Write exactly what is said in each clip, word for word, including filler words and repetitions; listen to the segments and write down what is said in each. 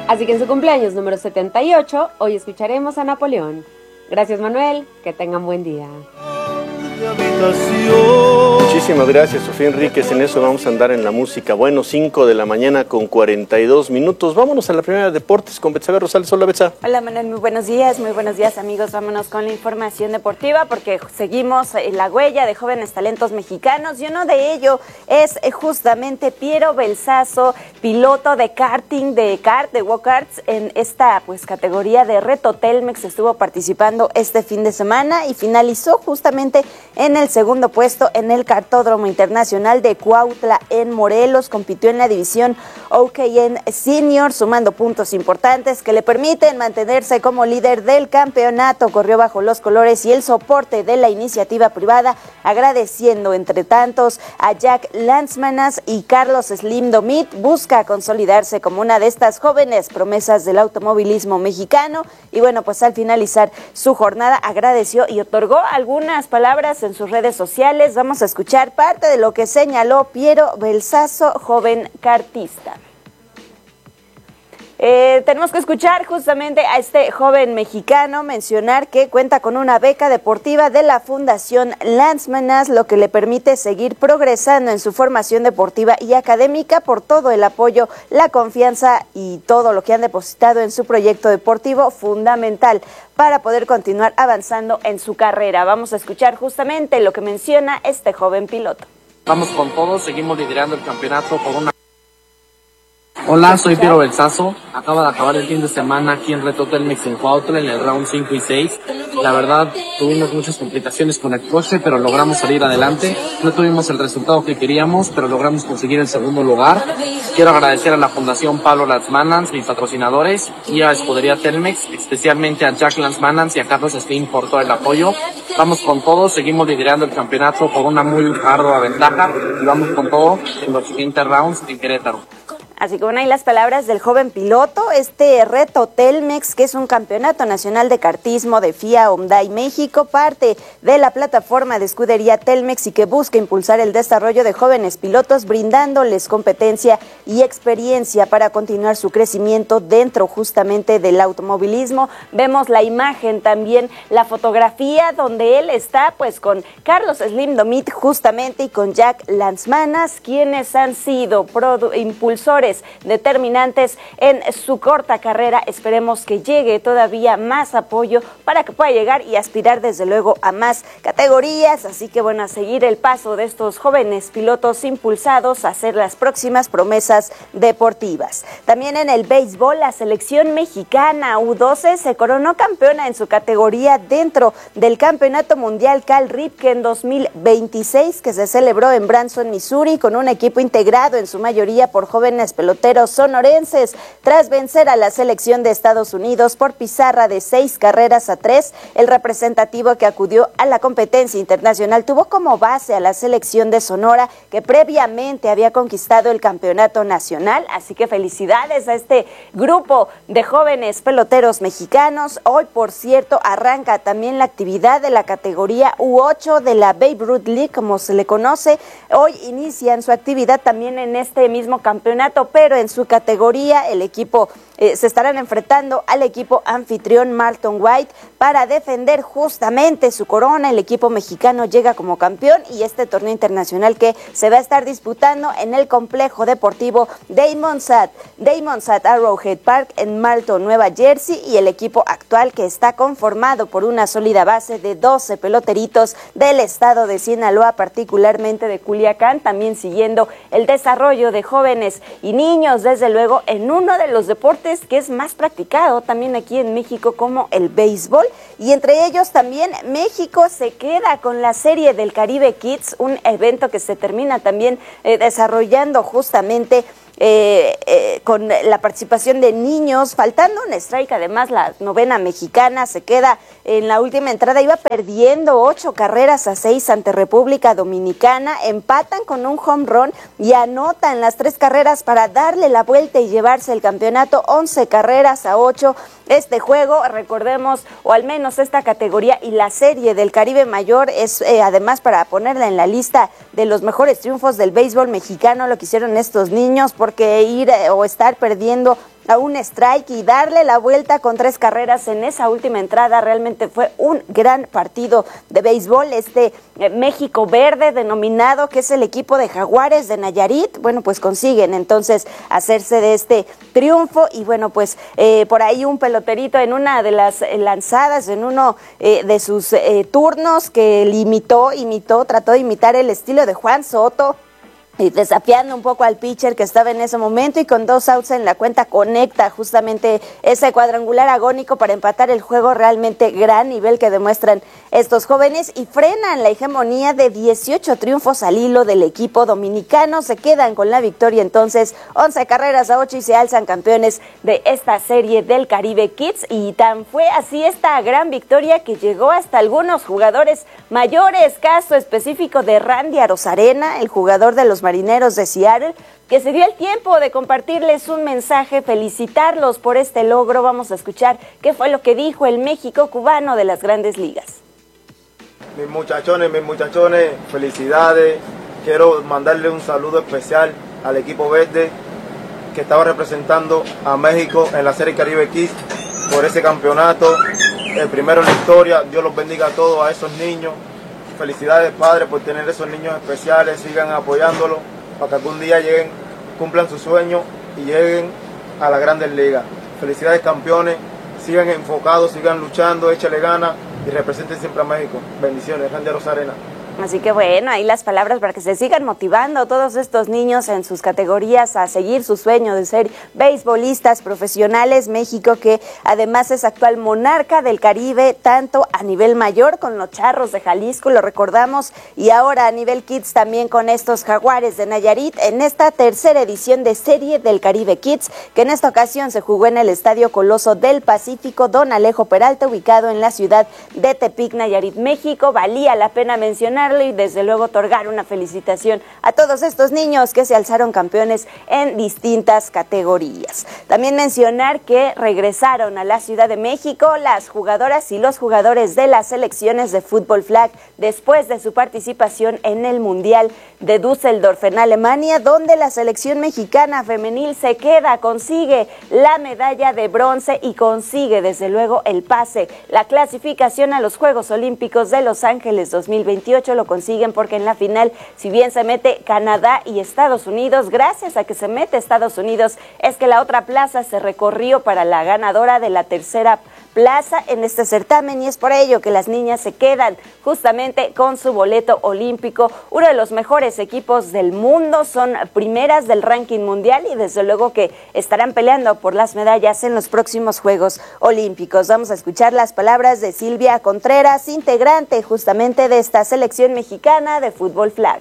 Así que en su cumpleaños número setenta y ocho, hoy escucharemos a Napoleón. Gracias, Manuel, que tengan buen día. Muchísimas gracias, Sofía Enríquez. En eso vamos a andar en la música. Bueno, cinco de la mañana con cuarenta y dos minutos. Vámonos a la primera de deportes con Betsabe Rosales. Hola, Betsa. Hola, Manuel. Muy buenos días. Muy buenos días, amigos. Vámonos con la información deportiva porque seguimos en la huella de jóvenes talentos mexicanos y uno de ellos es justamente Piero Belsazo, piloto de karting, de kart, de go-karts en esta pues categoría de reto Telmex. Estuvo participando este fin de semana y finalizó justamente en el segundo puesto en el Kartódromo Internacional de Cuautla en Morelos. Compitió en la división O K N Senior, sumando puntos importantes que le permiten mantenerse como líder del campeonato. Corrió bajo los colores y el soporte de la iniciativa privada, agradeciendo entre tantos a Jack Landsmanas y Carlos Slim Domit. Busca consolidarse como una de estas jóvenes promesas del automovilismo mexicano y bueno, pues al finalizar su jornada agradeció y otorgó algunas palabras en sus redes sociales. Vamos a escuchar parte de lo que señaló Piero Belsazo, joven kartista. Eh, tenemos que escuchar justamente a este joven mexicano mencionar que cuenta con una beca deportiva de la Fundación Landsmanas, lo que le permite seguir progresando en su formación deportiva y académica por todo el apoyo, la confianza y todo lo que han depositado en su proyecto deportivo, fundamental para poder continuar avanzando en su carrera. Vamos a escuchar justamente lo que menciona este joven piloto. Vamos con todo, seguimos liderando el campeonato por una... Hola, soy Piero Belsazo. Acaba de acabar el fin de semana aquí en Reto Telmex en Cuautla, en el round cinco y seis. La verdad, tuvimos muchas complicaciones con el coche, pero logramos salir adelante. No tuvimos el resultado que queríamos, pero logramos conseguir el segundo lugar. Quiero agradecer a la Fundación Pablo Landsmanans, mis patrocinadores, y a Escudería Telmex, especialmente a Jack Landsmanans y a Carlos Slim por todo el apoyo. Vamos con todo, seguimos liderando el campeonato por una muy ardua ventaja y vamos con todo en los siguientes rounds en Querétaro. Así que bueno, ahí las palabras del joven piloto. Este reto Telmex, que es un campeonato nacional de kartismo de F I A Hyundai México, parte de la plataforma de escudería Telmex y que busca impulsar el desarrollo de jóvenes pilotos, brindándoles competencia y experiencia para continuar su crecimiento dentro justamente del automovilismo. Vemos la imagen también, la fotografía donde él está pues con Carlos Slim Domit justamente y con Jack Landsmanas, quienes han sido impulsores determinantes en su corta carrera. Esperemos que llegue todavía más apoyo para que pueda llegar y aspirar desde luego a más categorías, así que bueno, a seguir el paso de estos jóvenes pilotos impulsados a ser las próximas promesas deportivas. También en el béisbol, la selección mexicana U doce se coronó campeona en su categoría dentro del Campeonato Mundial Cal Ripken dos mil veintiséis, que se celebró en Branson, Missouri, con un equipo integrado en su mayoría por jóvenes peloteros sonorenses. Tras vencer a la selección de Estados Unidos por pizarra de seis carreras a tres, el representativo que acudió a la competencia internacional tuvo como base a la selección de Sonora, que previamente había conquistado el campeonato nacional. Así que felicidades a este grupo de jóvenes peloteros mexicanos. Hoy, por cierto, arranca también la actividad de la categoría U ocho de la Babe Ruth League, como se le conoce. Hoy inician su actividad también en este mismo campeonato, pero en su categoría el equipo eh, se estarán enfrentando al equipo anfitrión Marlton White para defender justamente su corona. El equipo mexicano llega como campeón y este torneo internacional que se va a estar disputando en el complejo deportivo Damon Sat, Damon Sat Arrowhead Park en Marlton, Nueva Jersey, y el equipo actual, que está conformado por una sólida base de doce peloteritos del estado de Sinaloa, particularmente de Culiacán, también siguiendo el desarrollo de jóvenes y niños, desde luego, en uno de los deportes que es más practicado también aquí en México, como el béisbol. Y entre ellos también México se queda con la Serie del Caribe Kids, un evento que se termina también eh, desarrollando justamente Eh, eh, con la participación de niños, faltando un strike. Además, la novena mexicana se queda en la última entrada, iba perdiendo ocho carreras a seis ante República Dominicana, empatan con un home run y anotan las tres carreras para darle la vuelta y llevarse el campeonato, once carreras a ocho. Este juego, recordemos, o al menos esta categoría y la Serie del Caribe Mayor, es eh, además para ponerla en la lista de los mejores triunfos del béisbol mexicano. Lo que hicieron estos niños, porque ir eh, o estar perdiendo a un strike y darle la vuelta con tres carreras en esa última entrada. Realmente fue un gran partido de béisbol. Este eh, México Verde denominado, que es el equipo de Jaguares de Nayarit, bueno, pues consiguen entonces hacerse de este triunfo y bueno, pues eh, por ahí un peloterito en una de las eh, lanzadas, en uno eh, de sus eh, turnos que limitó, imitó, trató de imitar el estilo de Juan Soto, y desafiando un poco al pitcher que estaba en ese momento, y con dos outs en la cuenta conecta justamente ese cuadrangular agónico para empatar el juego. Realmente gran nivel que demuestran estos jóvenes y frenan la hegemonía de dieciocho triunfos al hilo del equipo dominicano. Se quedan con la victoria entonces, once carreras a ocho, y se alzan campeones de esta serie del Caribe Kids. Y tan fue así esta gran victoria que llegó hasta algunos jugadores mayores, caso específico de Randy Arozarena, el jugador de los Marineros de Seattle, que se dio el tiempo de compartirles un mensaje, felicitarlos por este logro. Vamos a escuchar qué fue lo que dijo el México cubano de las Grandes Ligas. Mis muchachones, mis muchachones, felicidades. Quiero mandarle un saludo especial al equipo verde que estaba representando a México en la Serie Caribe Kids por ese campeonato, el primero en la historia. Dios los bendiga a todos, a esos niños. Felicidades, padres, por tener esos niños especiales. Sigan apoyándolos para que algún día lleguen, cumplan su sueño y lleguen a las Grandes Ligas. Felicidades, campeones. Sigan enfocados, sigan luchando, échale ganas y representen siempre a México. Bendiciones, Randy Arozarena. Así que bueno, ahí las palabras para que se sigan motivando todos estos niños en sus categorías a seguir su sueño de ser beisbolistas profesionales. México, que además es actual monarca del Caribe, tanto a nivel mayor con los Charros de Jalisco, lo recordamos, y ahora a nivel Kids también con estos Jaguares de Nayarit, en esta tercera edición de Serie del Caribe Kids, que en esta ocasión se jugó en el Estadio Coloso del Pacífico Don Alejo Peralta, ubicado en la ciudad de Tepic, Nayarit, México. Valía la pena mencionar y desde luego otorgar una felicitación a todos estos niños que se alzaron campeones en distintas categorías. También mencionar que regresaron a la Ciudad de México las jugadoras y los jugadores de las selecciones de fútbol flag después de su participación en el Mundial de Düsseldorf en Alemania, donde la selección mexicana femenil se queda, consigue la medalla de bronce y consigue desde luego el pase, la clasificación a los Juegos Olímpicos de Los Ángeles dos mil veintiocho. Lo consiguen porque en la final, si bien se mete Canadá y Estados Unidos, gracias a que se mete Estados Unidos es que la otra plaza se recorrió para la ganadora de la tercera plaza en este certamen, y es por ello que las niñas se quedan justamente con su boleto olímpico. Uno de los mejores equipos del mundo, son primeras del ranking mundial y desde luego que estarán peleando por las medallas en los próximos Juegos Olímpicos. Vamos a escuchar las palabras de Silvia Contreras, integrante justamente de esta selección mexicana de fútbol flag.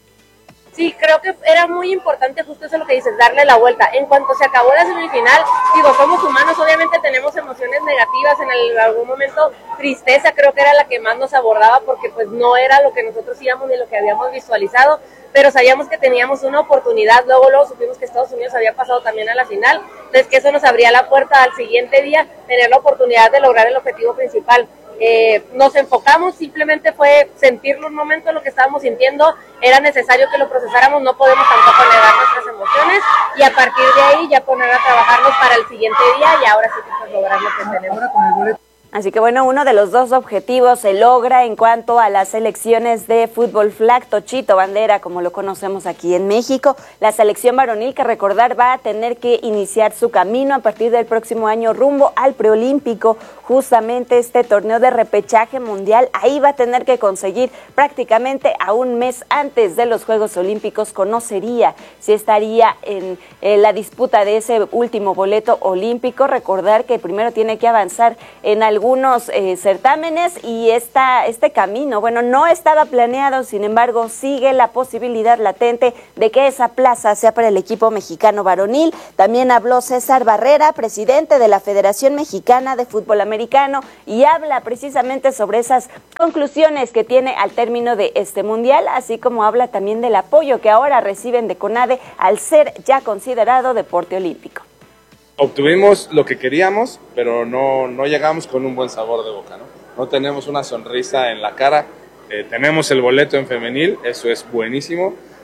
Sí, creo que era muy importante justo eso lo que dices, darle la vuelta. En cuanto se acabó la semifinal, digo, somos humanos, obviamente tenemos emociones negativas, en el, algún momento tristeza creo que era la que más nos abordaba porque pues no era lo que nosotros íbamos ni lo que habíamos visualizado, pero sabíamos que teníamos una oportunidad. Luego, luego supimos que Estados Unidos había pasado también a la final, entonces que eso nos abría la puerta al siguiente día, tener la oportunidad de lograr el objetivo principal. Eh, nos enfocamos, simplemente fue sentirlo un momento, lo que estábamos sintiendo, era necesario que lo procesáramos, no podemos tampoco negar nuestras emociones y a partir de ahí ya poner a trabajarnos para el siguiente día y ahora sí que pues lograr lo que tenemos. Así que bueno, uno de los dos objetivos se logra en cuanto a las selecciones de fútbol flag, Tochito Bandera, como lo conocemos aquí en México. La selección varonil, que recordar va a tener que iniciar su camino a partir del próximo año rumbo al preolímpico, justamente este torneo de repechaje mundial. Ahí va a tener que conseguir prácticamente a un mes antes de los Juegos Olímpicos, conocería si estaría en, en la disputa de ese último boleto olímpico. Recordar que primero tiene que avanzar en algún algunos eh, certámenes y esta, este camino, bueno, no estaba planeado, sin embargo, sigue la posibilidad latente de que esa plaza sea para el equipo mexicano varonil. También habló César Barrera, presidente de la Federación Mexicana de Fútbol Americano, y habla precisamente sobre esas conclusiones que tiene al término de este mundial, así como habla también del apoyo que ahora reciben de CONADE al ser ya considerado deporte olímpico. Obtuvimos lo que queríamos, pero no, no llegamos con un buen sabor de boca, ¿no? No tenemos una sonrisa en la cara. Eh, tenemos el boleto en femenil, eso es buenísimo,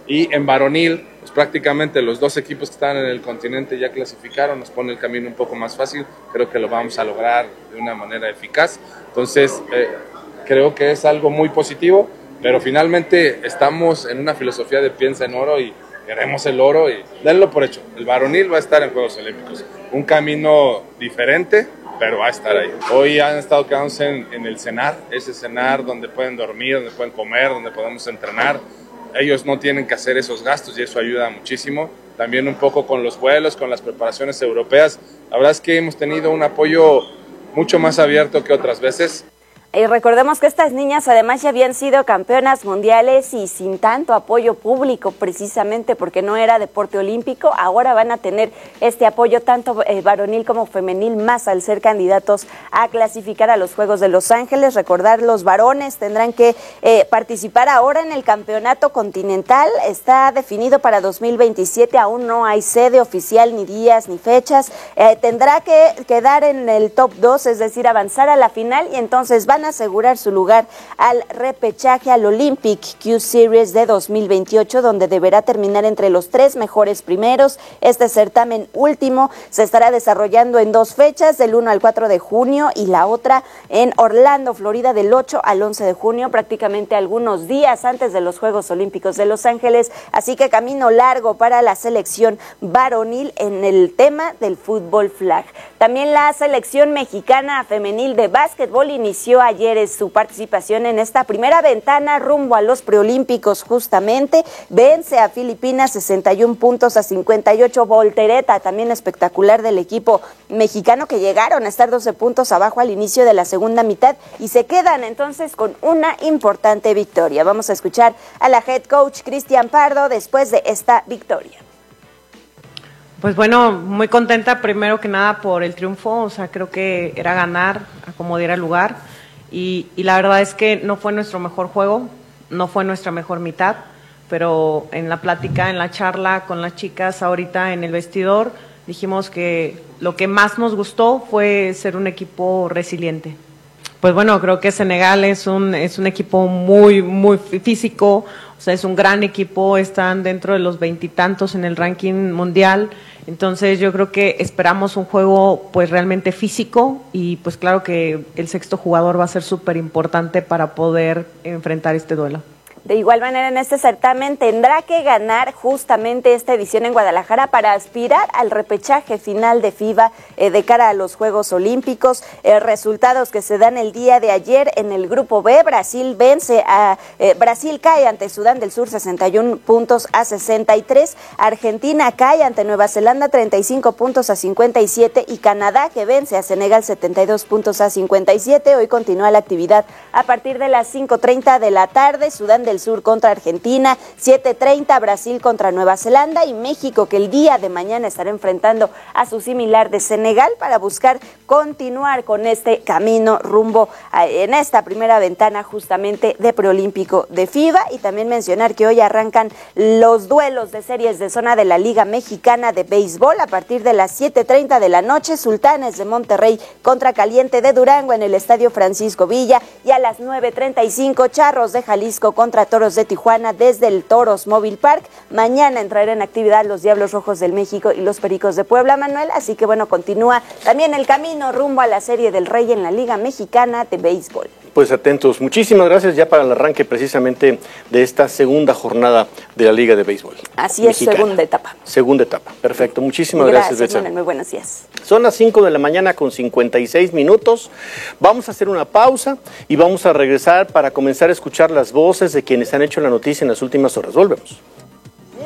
Y en varonil, pues prácticamente los dos equipos que están en el continente ya clasificaron, nos pone el camino un poco más fácil, creo que lo vamos a lograr de una manera eficaz. Entonces, eh, creo que es algo muy positivo, pero finalmente estamos en una filosofía de piensa en oro y queremos el oro y denlo por hecho. El varonil va a estar en Juegos Olímpicos. Un camino diferente, pero va a estar ahí. Hoy han estado quedándose en, en el cenar, ese cenar donde pueden dormir, donde pueden comer, donde podemos entrenar. Ellos no tienen que hacer esos gastos y eso ayuda muchísimo. También un poco con los vuelos, con las preparaciones europeas. La verdad es que hemos tenido un apoyo mucho más abierto que otras veces. Y recordemos que estas niñas además ya habían sido campeonas mundiales y sin tanto apoyo público, precisamente porque no era deporte olímpico. Ahora van a tener este apoyo tanto eh, varonil como femenil, más al ser candidatos a clasificar a los Juegos de Los Ángeles. Recordar, los varones tendrán que eh, participar ahora en el campeonato continental. Está definido para dos mil veintisiete, aún no hay sede oficial, ni días, ni fechas. Eh, tendrá que quedar en el top dos, es decir, avanzar a la final, y entonces van a asegurar su lugar al repechaje al Olympic Q Series de dos mil veintiocho, donde deberá terminar entre los tres mejores primeros. Este certamen último se estará desarrollando en dos fechas, del uno al cuatro de junio, y la otra en Orlando, Florida, del ocho al once de junio, prácticamente algunos días antes de los Juegos Olímpicos de Los Ángeles. Así que camino largo para la selección varonil en el tema del fútbol flag. También la selección mexicana femenil de básquetbol inició ayer su participación en esta primera ventana rumbo a los preolímpicos. Justamente vence a Filipinas sesenta y un puntos a cincuenta y ocho, voltereta también espectacular del equipo mexicano, que llegaron a estar doce puntos abajo al inicio de la segunda mitad y se quedan entonces con una importante victoria. Vamos a escuchar a la head coach Cristian Pardo después de esta victoria. Pues bueno, muy contenta primero que nada por el triunfo. O sea, creo que era ganar a como diera lugar. Y, y la verdad es que no fue nuestro mejor juego, no fue nuestra mejor mitad, pero en la plática, en la charla con las chicas ahorita en el vestidor, dijimos que lo que más nos gustó fue ser un equipo resiliente. Pues bueno, creo que Senegal es un, es un equipo muy, muy físico, o sea, es un gran equipo, están dentro de los veintitantos en el ranking mundial. Entonces yo creo que esperamos un juego pues realmente físico y pues claro que el sexto jugador va a ser súper importante para poder enfrentar este duelo. De igual manera, en este certamen tendrá que ganar justamente esta edición en Guadalajara para aspirar al repechaje final de FIBA eh, de cara a los Juegos Olímpicos. Eh, resultados que se dan el día de ayer en el grupo B. Brasil vence a eh, Brasil cae ante Sudán del Sur sesenta y un puntos a sesenta y tres. Argentina cae ante Nueva Zelanda treinta y cinco puntos a cincuenta y siete, y Canadá, que vence a Senegal setenta y dos puntos a cincuenta y siete. Hoy continúa la actividad a partir de las cinco treinta de la tarde. Sudán del Sur contra Argentina, siete treinta Brasil contra Nueva Zelanda, y México, que el día de mañana estará enfrentando a su similar de Senegal para buscar continuar con este camino rumbo a, en esta primera ventana justamente de preolímpico de FIBA. Y también mencionar que hoy arrancan los duelos de series de zona de la Liga Mexicana de Béisbol a partir de las siete treinta de la noche. Sultanes de Monterrey contra Caliente de Durango en el Estadio Francisco Villa, y a las nueve treinta y cinco Charros de Jalisco contra Toros de Tijuana desde el Toros Mobile Park. Mañana entrarán en actividad los Diablos Rojos del México y los Pericos de Puebla, Manuel. Así que bueno, continúa también el camino rumbo a la Serie del Rey en la Liga Mexicana de Béisbol. Pues atentos, muchísimas gracias ya para el arranque precisamente de esta segunda jornada de la Liga de Béisbol. Así es, mexicana. segunda etapa. Segunda etapa, perfecto, muchísimas gracias, gracias Manuel, muy buenos días. Son las cinco de la mañana con cincuenta y seis minutos, vamos a hacer una pausa y vamos a regresar para comenzar a escuchar las voces de quienes han hecho la noticia en las últimas horas. Volvemos.